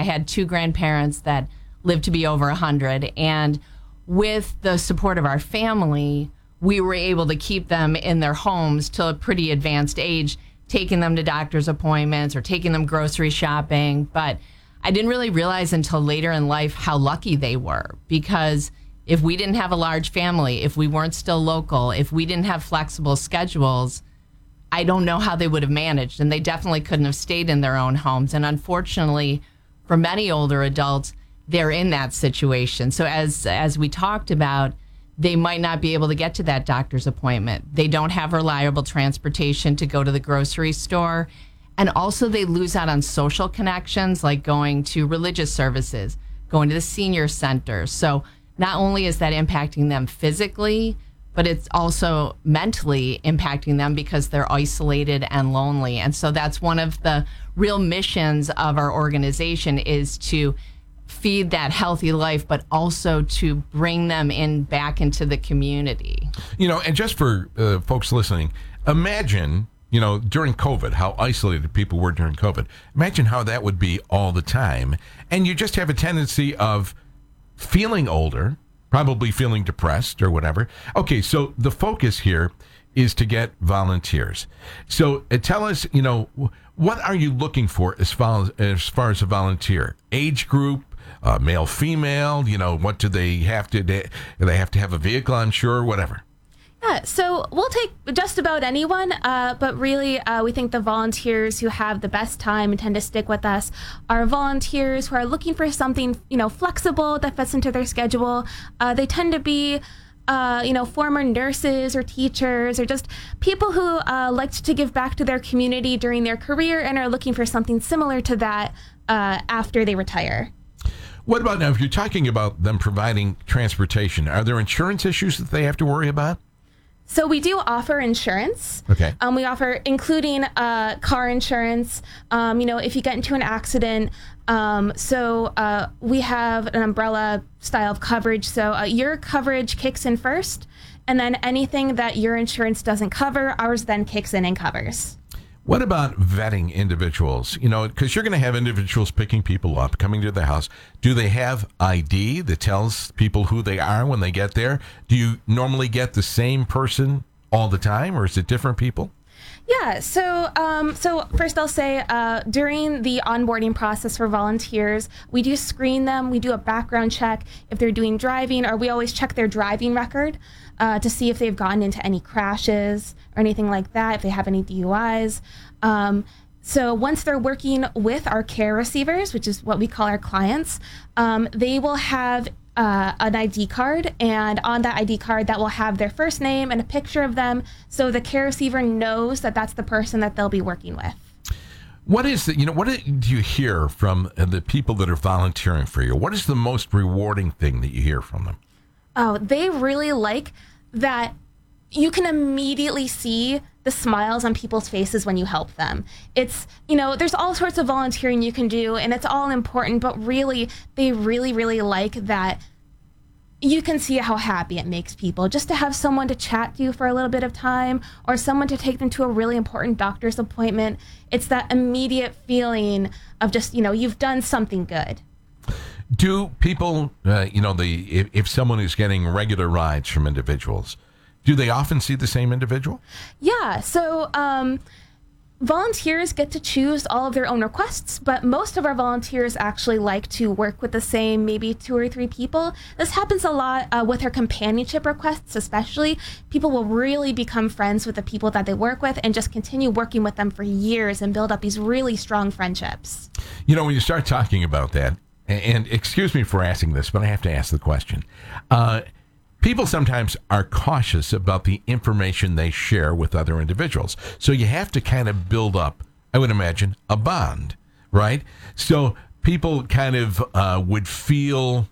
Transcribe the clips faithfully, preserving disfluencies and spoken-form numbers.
I had two grandparents that lived to be over one hundred, and with the support of our family, we were able to keep them in their homes till a pretty advanced age, taking them to doctor's appointments or taking them grocery shopping. But I didn't really realize until later in life how lucky they were, because if we didn't have a large family, if we weren't still local, if we didn't have flexible schedules, I don't know how they would have managed. And they definitely couldn't have stayed in their own homes. And unfortunately, for many older adults, they're in that situation. So as as we talked about, they might not be able to get to that doctor's appointment. They don't have reliable transportation to go to the grocery store. And also they lose out on social connections, like going to religious services, going to the senior center. So not only is that impacting them physically, but it's also mentally impacting them because they're isolated and lonely. And so that's one of the real missions of our organization, is to feed that healthy life, but also to bring them in back into the community. You know, and just for uh, folks listening, imagine, you know, during COVID, how isolated people were during COVID. Imagine how that would be all the time. And you just have a tendency of feeling older, probably feeling depressed or whatever. Okay, so the focus here is to get volunteers. So uh, tell us, you know, what are you looking for as far as, as far as a volunteer? Age group, uh, male, female, you know, what do they have to, do they have to have a vehicle on shore, whatever? Yeah, so we'll take just about anyone, uh, but really uh, we think the volunteers who have the best time and tend to stick with us are volunteers who are looking for something, you know, flexible that fits into their schedule. Uh, they tend to be, uh, you know, former nurses or teachers, or just people who uh, liked to give back to their community during their career and are looking for something similar to that uh, after they retire. What about now, if you're talking about them providing transportation, are there insurance issues that they have to worry about? So we do offer insurance. Okay. Um, we offer, including uh, car insurance, um, you know, if you get into an accident. Um, so uh, we have an umbrella style of coverage. So uh, your coverage kicks in first, and then anything that your insurance doesn't cover, ours then kicks in and covers. What about vetting individuals? You know, because you're going to have individuals picking people up, coming to their house. Do they have I D that tells people who they are when they get there? Do you normally get the same person all the time, or is it different people? Yeah, so um, so first I'll say uh, during the onboarding process for volunteers, we do screen them. We do a background check if they're doing driving, or we always check their driving record uh, to see if they've gotten into any crashes or anything like that, if they have any D U Is. Um, so once they're working with our care receivers, which is what we call our clients, um, they will have Uh, an I D card, and on that I D card that will have their first name and a picture of them, so the care receiver knows that that's the person that they'll be working with. What is the, you know, what do you hear from the people that are volunteering for you? What is the most rewarding thing that you hear from them? Oh, they really like that you can immediately see the smiles on people's faces when you help them. It's, you know, there's all sorts of volunteering you can do, and it's all important, but really, they really, really like that you can see how happy it makes people just to have someone to chat to for a little bit of time, or someone to take them to a really important doctor's appointment. It's that immediate feeling of just, you know, you've done something good. Do people, uh, you know, the if, if someone is getting regular rides from individuals, do they often see the same individual? Yeah, so um, volunteers get to choose all of their own requests, but most of our volunteers actually like to work with the same maybe two or three people. This happens a lot uh, with our companionship requests, especially. People will really become friends with the people that they work with and just continue working with them for years and build up these really strong friendships. You know, when you start talking about that, and, and excuse me for asking this, but I have to ask the question. Uh, People sometimes are cautious about the information they share with other individuals. So you have to kind of build up, I would imagine, a bond, right? So people kind of uh, would feel,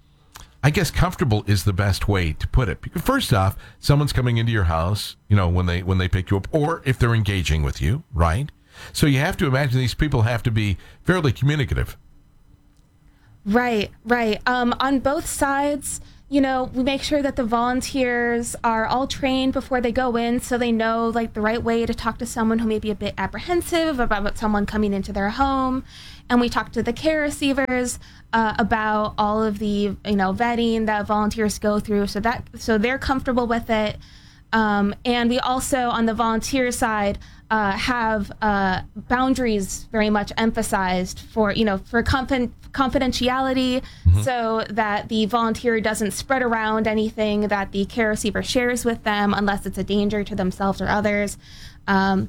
I guess comfortable is the best way to put it. Because first off, someone's coming into your house, you know, when they when they pick you up, or if they're engaging with you, right? So you have to imagine these people have to be fairly communicative. Right, right. Um, on both sides, you know, we make sure that the volunteers are all trained before they go in, so they know like the right way to talk to someone who may be a bit apprehensive about someone coming into their home. And we talk to the care receivers uh, about all of the, you know, vetting that volunteers go through, so that so they're comfortable with it. Um, and we also, on the volunteer side, uh, have uh, boundaries very much emphasized for, you know, for confi- confidentiality, mm-hmm. so that the volunteer doesn't spread around anything that the care receiver shares with them unless it's a danger to themselves or others. Um,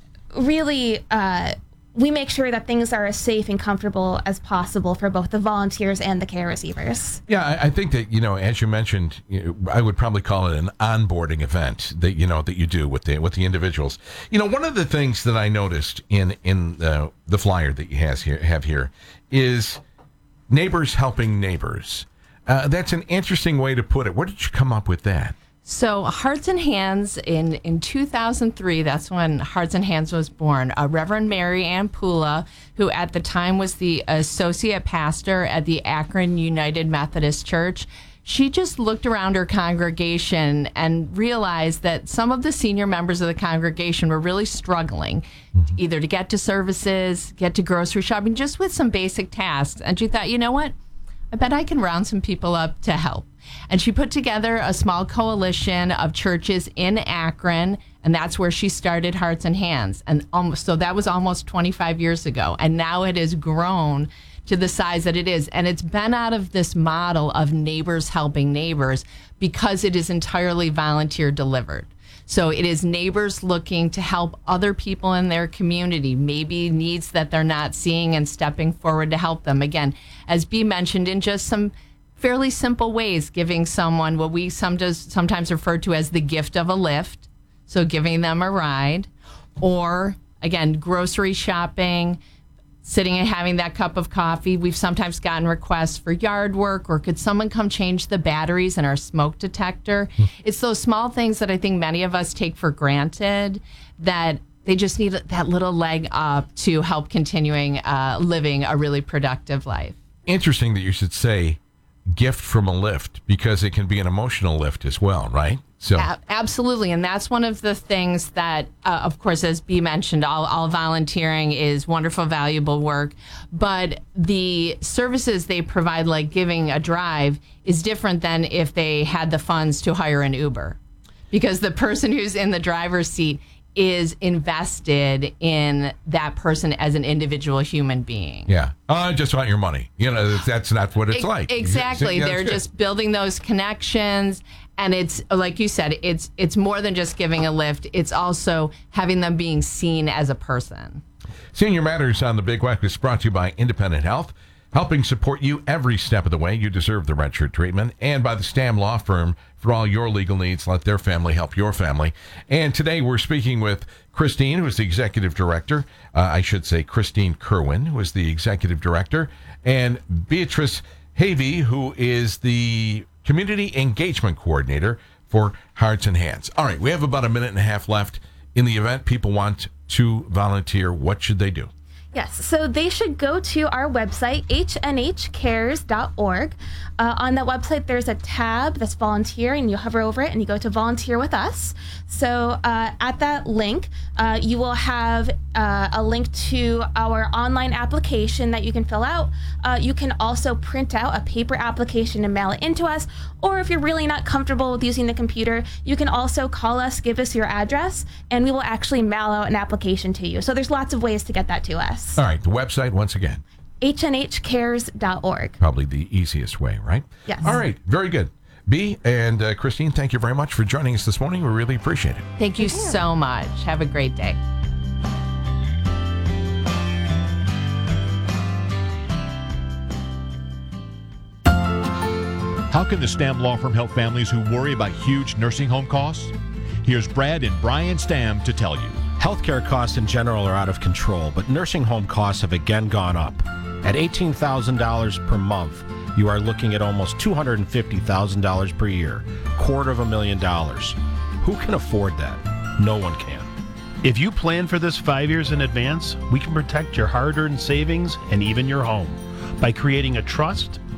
really, uh, we make sure that things are as safe and comfortable as possible for both the volunteers and the care receivers. Yeah, I, I think that, you know, as you mentioned, you know, I would probably call it an onboarding event that, you know, that you do with the with the individuals. You know, one of the things that I noticed in in uh, the flyer that you has here have here is neighbors helping neighbors. Uh, that's an interesting way to put it. Where did you come up with that? So Hearts and Hands in, in two thousand three, that's when Hearts and Hands was born. Uh, Reverend Mary Ann Pula, who at the time was the associate pastor at the Akron United Methodist Church, she just looked around her congregation and realized that some of the senior members of the congregation were really struggling, mm-hmm. either to get to services, get to grocery shopping, just with some basic tasks. And she thought, you know what? I bet I can round some people up to help. And she put together a small coalition of churches in Akron, and that's where she started Hearts and Hands. And almost, so that was almost twenty-five years ago. And now it has grown to the size that it is. And it's been out of this model of neighbors helping neighbors because it is entirely volunteer delivered. So it is neighbors looking to help other people in their community, maybe needs that they're not seeing, and stepping forward to help them. Again, as Bea mentioned, in just some fairly simple ways, giving someone what we sometimes sometimes refer to as the gift of a lift, so giving them a ride, or again, grocery shopping, sitting and having that cup of coffee. We've sometimes gotten requests for yard work, or could someone come change the batteries in our smoke detector? Mm. It's those small things that I think many of us take for granted, that they just need that little leg up to help continuing uh, living a really productive life. Interesting that you should say gift from a lift, because it can be an emotional lift as well, right? So a- absolutely, and that's one of the things that, uh, of course, as Bea mentioned, all, all volunteering is wonderful, valuable work, but the services they provide, like giving a drive, is different than if they had the funds to hire an Uber, because the person who's in the driver's seat is invested in that person as an individual human being. Yeah. Oh, I just want your money. You know, that's not what it's like. Exactly. Yeah, They're just building those connections. And it's, like you said, it's it's more than just giving a lift. It's also having them being seen as a person. Senior Matters on the Big West is brought to you by Independent Health, helping support you every step of the way. You deserve the red shirt treatment. And by the Stam Law Firm, for all your legal needs, let their family help your family. And today we're speaking with Christine, who is the executive director. Uh, I should say Christine Kerwin, who is the executive director, and Beatrice Havey, who is the community engagement coordinator for Hearts and Hands. All right, we have about a minute and a half left. In the event people want to volunteer, what should they do? Yes, so they should go to our website, h n h cares dot org. Uh, on that website, there's a tab that's volunteer, and you hover over it and you go to volunteer with us. So uh, at that link, uh, you will have uh, a link to our online application that you can fill out. Uh, you can also print out a paper application and mail it into us. Or if you're really not comfortable with using the computer, you can also call us, give us your address, and we will actually mail out an application to you. So there's lots of ways to get that to us. All right, the website once again. h n h cares dot org. Probably the easiest way, right? Yes. All right, very good. Bea and uh, Christine, thank you very much for joining us this morning. We really appreciate it. Thank you so much. Have a great day. How can the Stam Law Firm help families who worry about huge nursing home costs? Here's Brad and Brian Stam to tell you. Healthcare costs in general are out of control, but nursing home costs have again gone up. At eighteen thousand dollars per month, you are looking at almost two hundred fifty thousand dollars per year, quarter of a million dollars. Who can afford that? No one can. If you plan for this five years in advance, we can protect your hard-earned savings and even your home by creating a trust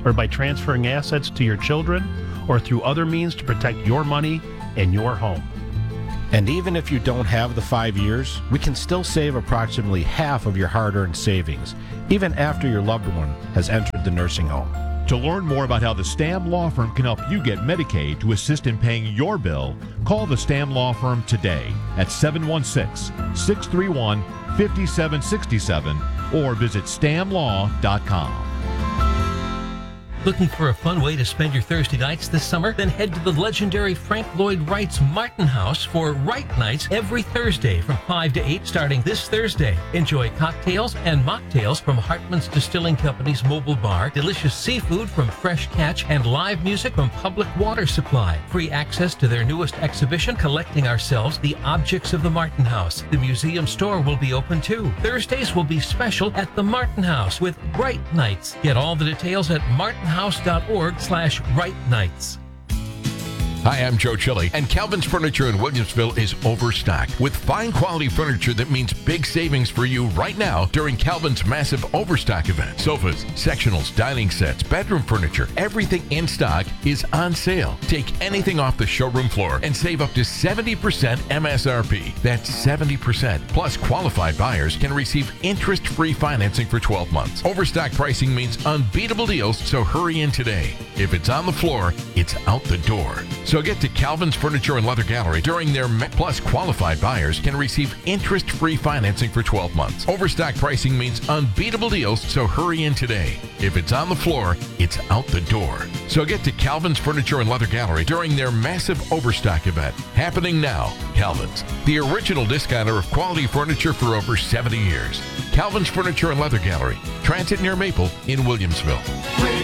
or by transferring assets to your children, or through other means to protect your money and your home. And even if you don't have the five years, we can still save approximately half of your hard-earned savings, even after your loved one has entered the nursing home. To learn more about how the Stam Law Firm can help you get Medicaid to assist in paying your bill, call the Stam Law Firm today at seven one six, six three one, five seven six seven or visit stam law dot com. Looking for a fun way to spend your Thursday nights this summer? Then head to the legendary Frank Lloyd Wright's Martin House for Wright Nights every Thursday from five to eight starting this Thursday. Enjoy cocktails and mocktails from Hartman's Distilling Company's mobile bar, delicious seafood from Fresh Catch, and live music from Public Water Supply. Free access to their newest exhibition, Collecting Ourselves, The Objects of the Martin House. The museum store will be open too. Thursdays will be special at the Martin House with Wright Nights. Get all the details at martin house dot org slash Wright Nights. Hi, I'm Joe Chili, and Calvin's Furniture in Williamsville is overstocked with fine quality furniture that means big savings for you right now during Calvin's massive overstock event. Sofas, sectionals, dining sets, bedroom furniture, everything in stock is on sale. Take anything off the showroom floor and save up to seventy percent M S R P. That's seventy percent. Plus, qualified buyers can receive interest-free financing for twelve months. Overstock pricing means unbeatable deals, so hurry in today. If it's on the floor, it's out the door. So get to Calvin's Furniture and Leather Gallery during their Me- Plus qualified buyers can receive interest-free financing for twelve months. Overstock pricing means unbeatable deals, so hurry in today. If it's on the floor, it's out the door. So get to Calvin's Furniture and Leather Gallery during their massive overstock event. Happening now. Calvin's, the original discounter of quality furniture for over seventy years. Calvin's Furniture and Leather Gallery, Transit near Maple in Williamsville.